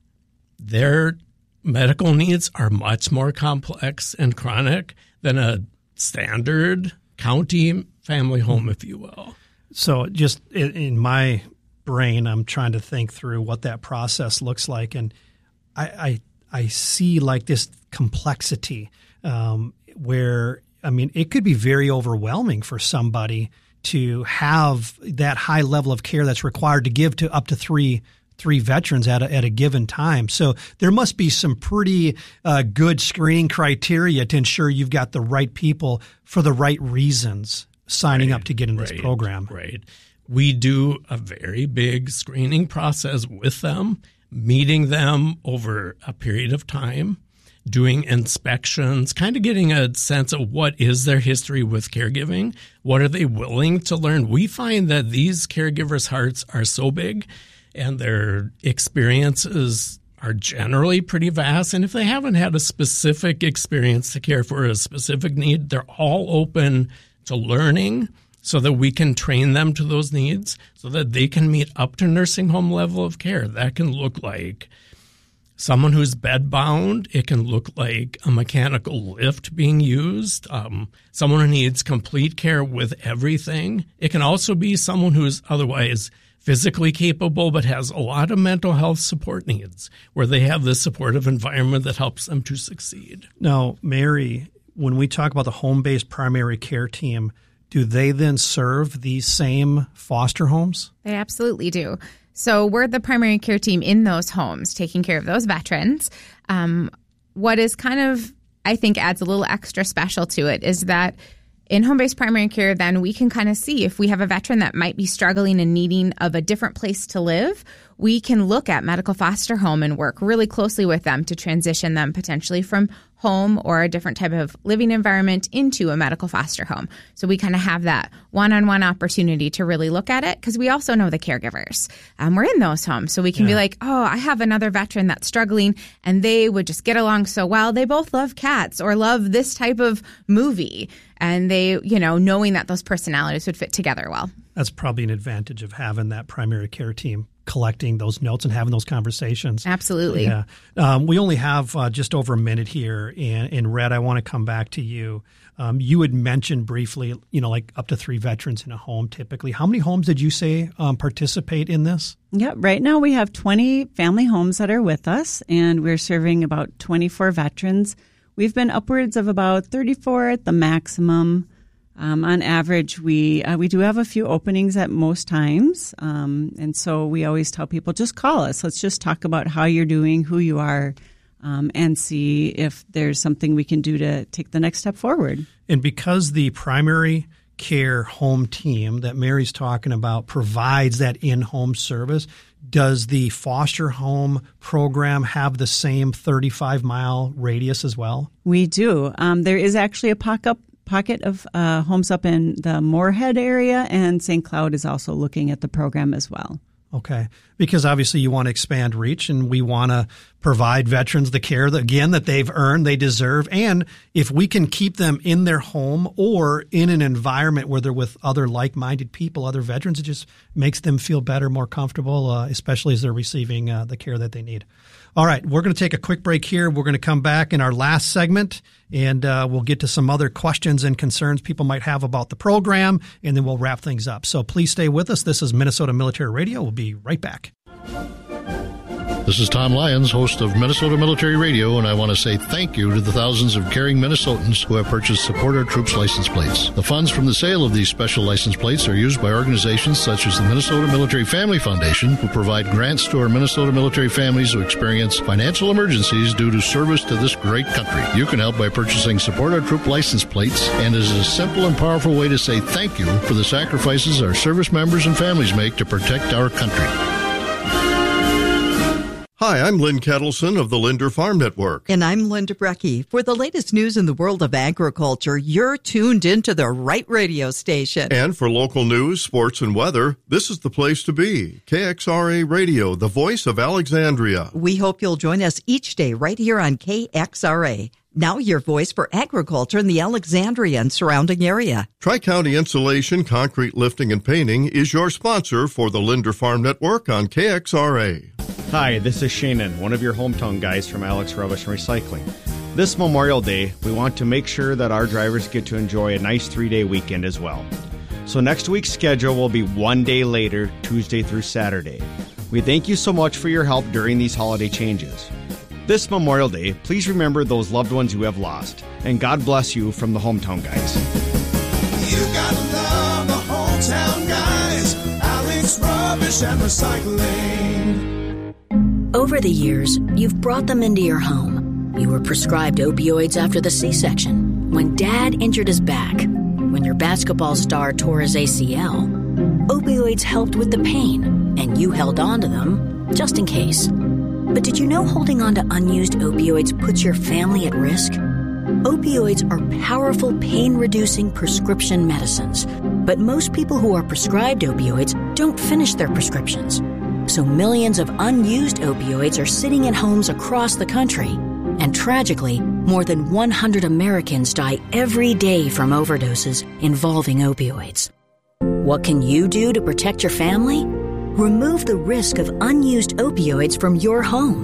their medical needs are much more complex and chronic than a standard county family home, if you will. So just in, in my brain, I'm trying to think through what that process looks like. And I I, I see like this complexity um, where, I mean, it could be very overwhelming for somebody to have that high level of care that's required to give to up to three three veterans at a, at a given time. So there must be some pretty uh, good screening criteria to ensure you've got the right people for the right reasons signing right, up to get in right, this program. Right. We do a very big screening process with them, meeting them over a period of time, doing inspections, kind of getting a sense of what is their history with caregiving, what are they willing to learn. We find that these caregivers' hearts are so big and their experiences are generally pretty vast. And if they haven't had a specific experience to care for a specific need, they're all open to learning so that we can train them to those needs so that they can meet up to nursing home level of care. That can look like someone who's bedbound. It can look like a mechanical lift being used. Um, someone who needs complete care with everything. It can also be someone who's otherwise physically capable but has a lot of mental health support needs, where they have this supportive environment that helps them to succeed. Now, Mary, when we talk about the home-based primary care team, do they then serve these same foster homes? They absolutely do. So we're the primary care team in those homes, taking care of those veterans. Um, what is kind of, I think, adds a little extra special to it is that in home-based primary care, then we can kind of see if we have a veteran that might be struggling and needing of a different place to live, we can look at medical foster home and work really closely with them to transition them potentially from home or a different type of living environment into a medical foster home. So we kind of have that one-on-one opportunity to really look at it, because we also know the caregivers. Um, we're in those homes, so we can yeah. be like, oh, I have another veteran that's struggling, and they would just get along so well. They both love cats or love this type of movie, and they, you know, knowing that those personalities would fit together well. That's probably an advantage of having that primary care team collecting those notes and having those conversations. Absolutely. Yeah. Um, we only have uh, just over a minute here. And, and Red, I want to come back to you. Um, you had mentioned briefly, you know, like up to three veterans in a home typically. How many homes did you say um, participate in this? Yeah, right now we have twenty family homes that are with us, and we're serving about twenty-four veterans. We've been upwards of about thirty-four at the maximum. Um, on average, we uh, we do have a few openings at most times, um, and so we always tell people, just call us. Let's just talk about how you're doing, who you are, um, and see if there's something we can do to take the next step forward. And because the primary care home team that Mary's talking about provides that in-home service, does the foster home program have the same thirty-five mile radius as well? We do. Um, there is actually a pocket pocket of uh, homes up in the Moorhead area, and Saint Cloud is also looking at the program as well. Okay. Because obviously you want to expand reach, and we want to provide veterans the care that, again, that they've earned, they deserve. And if we can keep them in their home or in an environment where they're with other like-minded people, other veterans, it just makes them feel better, more comfortable, uh, especially as they're receiving uh, the care that they need. All right, we're going to take a quick break here. We're going to come back in our last segment, and uh, we'll get to some other questions and concerns people might have about the program, and then we'll wrap things up. So please stay with us. This is Minnesota Military Radio. We'll be right back. This is Tom Lyons, host of Minnesota Military Radio, and I want to say thank you to the thousands of caring Minnesotans who have purchased Support Our Troops license plates. The funds from the sale of these special license plates are used by organizations such as the Minnesota Military Family Foundation, who provide grants to our Minnesota military families who experience financial emergencies due to service to this great country. You can help by purchasing Support Our Troop license plates, and it is a simple and powerful way to say thank you for the sacrifices our service members and families make to protect our country. Hi, I'm Lynn Kettleson of the Linder Farm Network. And I'm Linda Brecky. For the latest news in the world of agriculture, you're tuned into the right radio station. And for local news, sports, and weather, this is the place to be. K X R A Radio, the voice of Alexandria. We hope you'll join us each day right here on K X R A. Now your voice for agriculture in the Alexandria and surrounding area. Tri-County Insulation, Concrete Lifting, and Painting is your sponsor for the Linder Farm Network on K X R A. Hi, this is Shannon, one of your hometown guys from Alex Rubbish and Recycling. This Memorial Day, we want to make sure that our drivers get to enjoy a nice three-day weekend as well. So next week's schedule will be one day later, Tuesday through Saturday. We thank you so much for your help during these holiday changes. This Memorial Day, please remember those loved ones you have lost, and God bless you from the hometown guys. You gotta love the hometown guys, Alex Rubbish and Recycling. Over the years, you've brought them into your home. You were prescribed opioids after the C-section, when Dad injured his back, when your basketball star tore his A C L. Opioids helped with the pain, and you held on to them just in case. But did you know holding on to unused opioids puts your family at risk? Opioids are powerful pain-reducing prescription medicines, but most people who are prescribed opioids don't finish their prescriptions. So millions of unused opioids are sitting in homes across the country. And tragically, more than one hundred Americans die every day from overdoses involving opioids. What can you do to protect your family? Remove the risk of unused opioids from your home.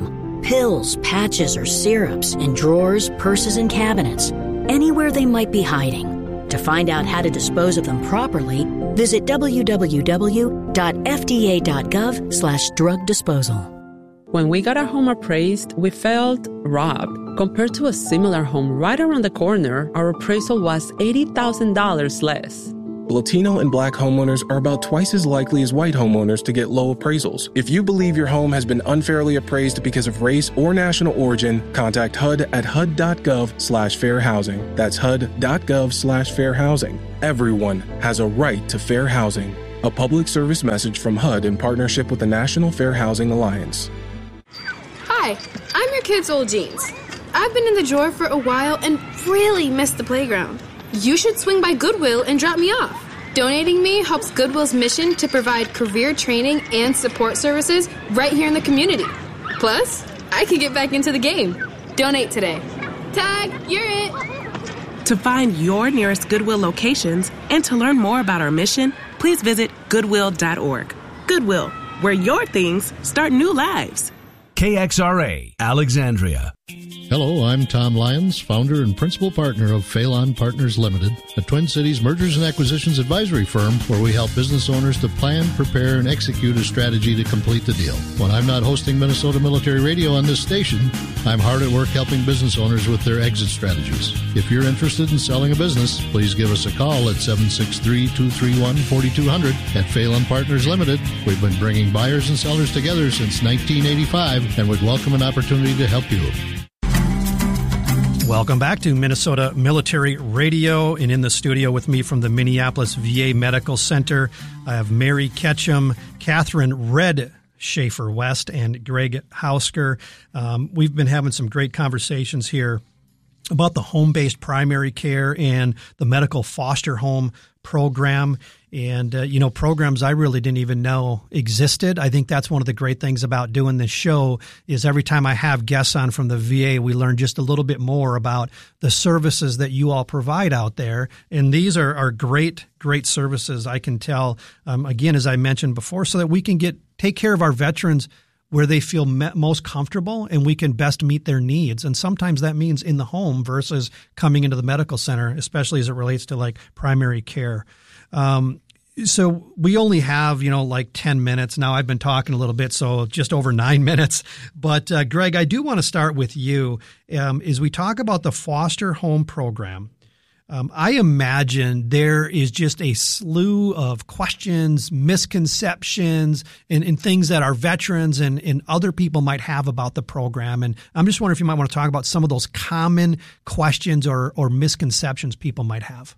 Pills, patches, or syrups in drawers, purses, and cabinets, anywhere they might be hiding. To find out how to dispose of them properly, visit w w w dot f d a dot gov slash drug disposal. When we got our home appraised, we felt robbed. Compared to a similar home right around the corner, our appraisal was eighty thousand dollars less. Latino and Black homeowners are about twice as likely as white homeowners to get low appraisals. If you believe your home has been unfairly appraised because of race or national origin, contact H U D at H U D dot gov slash fair housing. That's H U D dot gov slash fair housing. Everyone has a right to fair housing. A public service message from H U D in partnership with the National Fair Housing Alliance. Hi, I'm your kid's old jeans. I've been in the drawer for a while and really missed the playground. You should swing by Goodwill and drop me off. Donating me helps Goodwill's mission to provide career training and support services right here in the community. Plus, I can get back into the game. Donate today. Tag, you're it. To find your nearest Goodwill locations and to learn more about our mission, please visit goodwill dot org. Goodwill, where your things start new lives. K X R A, Alexandria. Hello, I'm Tom Lyons, founder and principal partner of Phelan Partners Limited, a Twin Cities mergers and acquisitions advisory firm where we help business owners to plan, prepare, and execute a strategy to complete the deal. When I'm not hosting Minnesota Military Radio on this station, I'm hard at work helping business owners with their exit strategies. If you're interested in selling a business, please give us a call at seven six three, two three one, four two zero zero. At Phelan Partners Limited, we've been bringing buyers and sellers together since nineteen eighty-five and would welcome an opportunity to help you. Welcome back to Minnesota Military Radio, and in the studio with me from the Minneapolis V A Medical Center, I have Mary Ketchum, Catherine Red Schaefer West, and Greg Hausker. Um, we've been having some great conversations here about the home-based primary care and the medical foster home program. And, uh, you know, programs I really didn't even know existed. I think that's one of the great things about doing this show is every time I have guests on from the V A, we learn just a little bit more about the services that you all provide out there. And these are, are great, great services, I can tell, um, again, as I mentioned before, so that we can get take care of our veterans where they feel me- most comfortable and we can best meet their needs. And sometimes that means in the home versus coming into the medical center, especially as it relates to like primary care. Um, so we only have, you know, like ten minutes. Now I've been talking a little bit, so just over nine minutes. But uh, Greg, I do want to start with you. Um, as we talk about the foster home program, Um, I imagine there is just a slew of questions, misconceptions, and, and things that our veterans and, and other people might have about the program. And I'm just wondering if you might want to talk about some of those common questions or, or misconceptions people might have.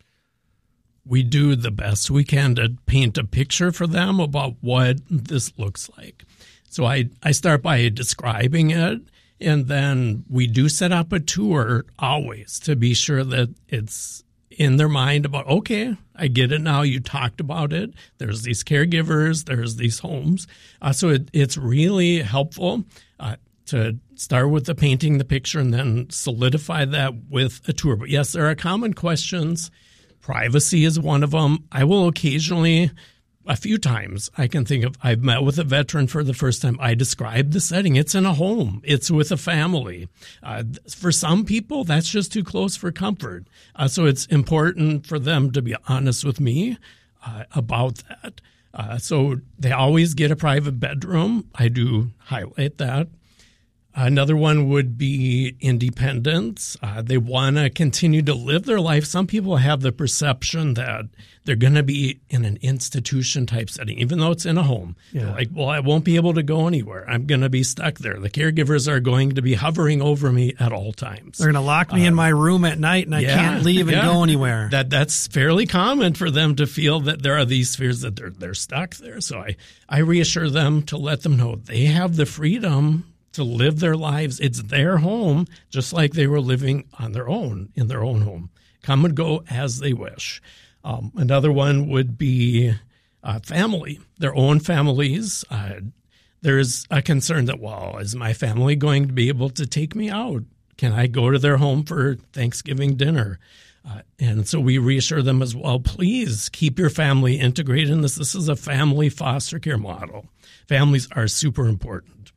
We do the best we can to paint a picture for them about what this looks like. So I, I start by describing it. And then we do set up a tour always to be sure that it's in their mind about, okay, I get it now. You talked about it. There's these caregivers. There's these homes. Uh, so it, it's really helpful uh, to start with the painting the picture and then solidify that with a tour. But yes, there are common questions. Privacy is one of them. I will occasionally A few times I can think of, I've met with a veteran for the first time. I described the setting. It's in a home. It's with a family. Uh, for some people, that's just too close for comfort. Uh, so it's important for them to be honest with me uh, about that. Uh, so they always get a private bedroom. I do highlight that. Another one would be independence. Uh, they want to continue to live their life. Some people have the perception that they're going to be in an institution type setting, even though it's in a home. Yeah. They're like, well, I won't be able to go anywhere. I'm going to be stuck there. The caregivers are going to be hovering over me at all times. They're going to lock me um, in my room at night and I yeah, can't leave and yeah. go anywhere. That That's fairly common for them to feel that there are these fears that they're, they're stuck there. So I, I reassure them to let them know they have the freedom to live their lives. It's their home, just like they were living on their own, in their own home. Come and go as they wish. Um, another one would be uh, family, their own families. Uh, there's a concern that, well, is my family going to be able to take me out? Can I go to their home for Thanksgiving dinner? Uh, and so we reassure them as well, please keep your family integrated in this. This is a family foster care model. Families are super important.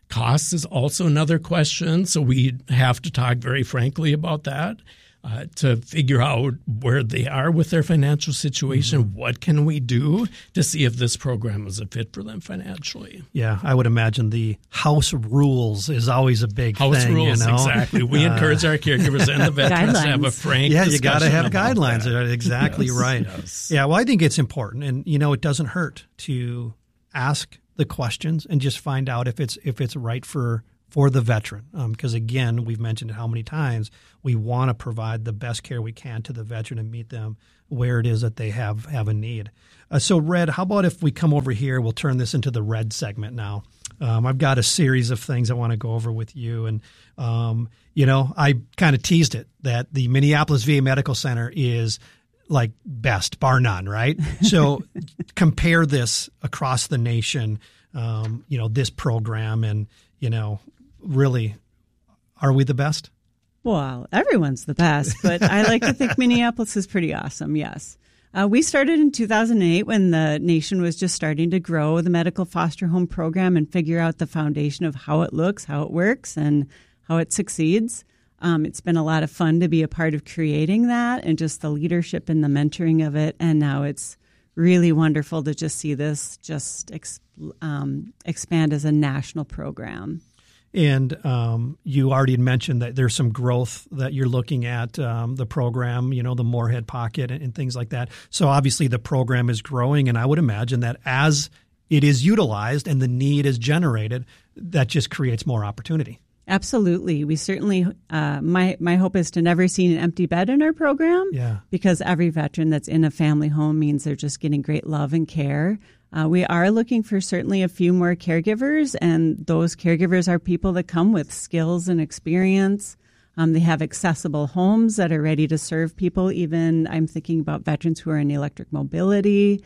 Cost is also another question, so we have to talk very frankly about that. Uh, to figure out where they are with their financial situation. Mm-hmm. What can we do to see if this program is a fit for them financially? Yeah, I would imagine the house rules is always a big house thing. rules, you know? Exactly. We uh, encourage our caregivers and the veterans to have a frank Yeah, you got to have guidelines. That. Exactly yes, right. Yes. Yeah, well, I think it's important. And, you know, it doesn't hurt to ask the questions and just find out if it's if it's right for for the veteran. Because, um, again, we've mentioned it how many times, we want to provide the best care we can to the veteran and meet them where it is that they have, have a need. Uh, so, Red, how about if we come over here, we'll turn this into the Red segment now. Um, I've got a series of things I want to go over with you. And, um, you know, I kind of teased it that the Minneapolis V A Medical Center is like best, bar none, right? So compare this across the nation, um, you know, this program and, you know, really, are we the best? Well, everyone's the best, but I like to think Minneapolis is pretty awesome, yes. Uh, we started in two thousand eight when the nation was just starting to grow the medical foster home program and figure out the foundation of how it looks, how it works, and how it succeeds. Um, it's been a lot of fun to be a part of creating that and just the leadership and the mentoring of it. And now it's really wonderful to just see this just ex- um, expand as a national program. And um, you already had mentioned that there's some growth that you're looking at, um, the program, you know, the Moorhead Pocket and, and things like that. So obviously the program is growing, and I would imagine that as it is utilized and the need is generated, that just creates more opportunity. Absolutely. We certainly, uh, my, my hope is to never see an empty bed in our program. Yeah. Because every veteran that's in a family home means they're just getting great love and care. Uh, we are looking for certainly a few more caregivers, and those caregivers are people that come with skills and experience. Um, they have accessible homes that are ready to serve people. Even I'm thinking about veterans who are in electric mobility.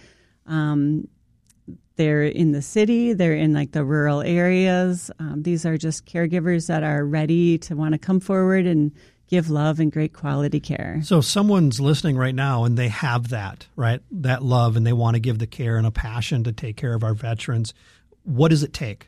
Um, they're in the city. They're in like the rural areas. Um, these are just caregivers that are ready to want to come forward and give love and great quality care. So if someone's listening right now and they have that, right, that love, and they want to give the care and a passion to take care of our veterans, what does it take?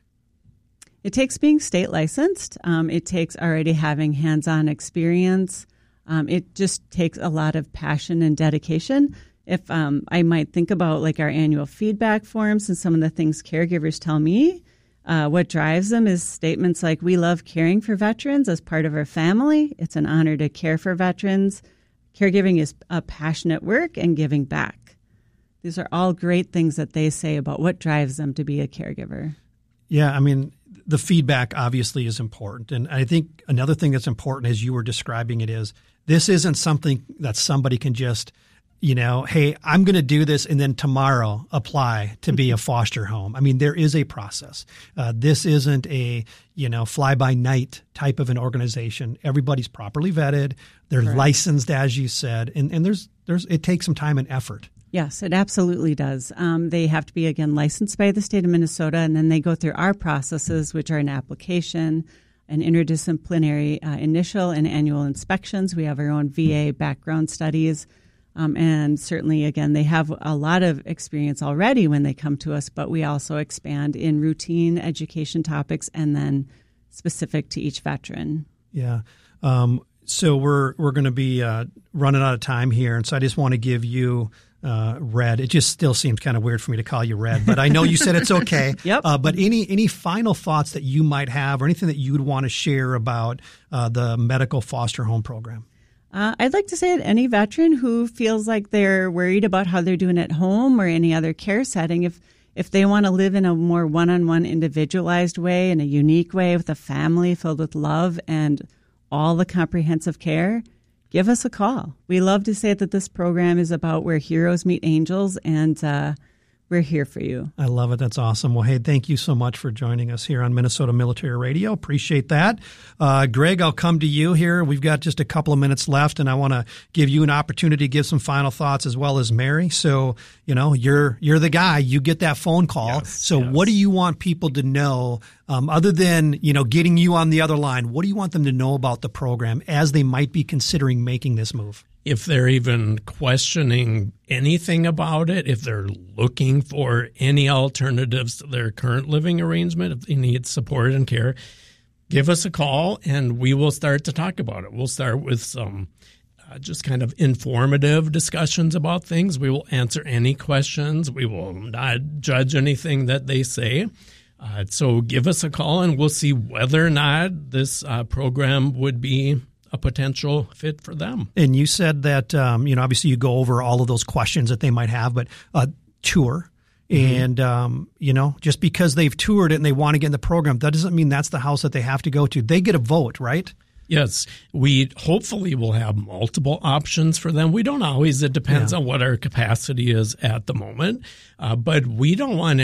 It takes being state licensed. Um, it takes already having hands-on experience. Um, it just takes a lot of passion and dedication. If um, I might think about like our annual feedback forms and some of the things caregivers tell me, Uh, what drives them is statements like, we love caring for veterans as part of our family. It's an honor to care for veterans. Caregiving is a passionate work and giving back. These are all great things that they say about what drives them to be a caregiver. Yeah, I mean, the feedback obviously is important. And I think another thing that's important as you were describing it is this isn't something that somebody can just, you know, hey, I'm going to do this and then tomorrow apply to be a foster home. I mean, there is a process. Uh, this isn't a, you know, fly-by-night type of an organization. Everybody's properly vetted. They're Correct. licensed, as you said, and, and there's there's it takes some time and effort. Yes, it absolutely does. Um, they have to be, again, licensed by the state of Minnesota, and then they go through our processes, which are an application, an interdisciplinary uh, initial and annual inspections. We have our own V A background studies. Um, and certainly, again, they have a lot of experience already when they come to us, but we also expand in routine education topics and then specific to each veteran. Yeah. Um, so we're we're going to be uh, running out of time here, and so I just want to give you uh, Red. It just still seems kind of weird for me to call you Red, but I know you said it's okay. Yep. Uh, but any any final thoughts that you might have, or anything that you would want to share about uh, the medical foster home program? Uh, I'd like to say that any veteran who feels like they're worried about how they're doing at home or any other care setting, if if they want to live in a more one-on-one individualized way, in a unique way with a family filled with love and all the comprehensive care, give us a call. We love to say that this program is about where heroes meet angels, and uh, we're here for you. I love it. That's awesome. Well, hey, thank you so much for joining us here on Minnesota Military Radio. Appreciate that. Uh, Greg, I'll come to you here. We've got just a couple of minutes left, and I want to give you an opportunity to give some final thoughts, as well as Mary. So, you know, you're you're the guy. You get that phone call. Yes, so yes. What do you want people to know, um, other than, you know, getting you on the other line? What do you want them to know about the program as they might be considering making this move? if they're even questioning anything about it, if they're looking for any alternatives to their current living arrangement, if they need support and care, give us a call and we will start to talk about it. We'll start with some uh, just kind of informative discussions about things. We will answer any questions. We will not judge anything that they say. Uh, so give us a call and we'll see whether or not this uh, program would be a potential fit for them. And you said that, um, you know, obviously you go over all of those questions that they might have, but uh, tour. Mm-hmm. And, um, you know, just because they've toured it and they want to get in the program, that doesn't mean that's the house that they have to go to. They get a vote, right? Yes. We hopefully will have multiple options for them. We don't always. It depends yeah. on what our capacity is at the moment. Uh, but we don't want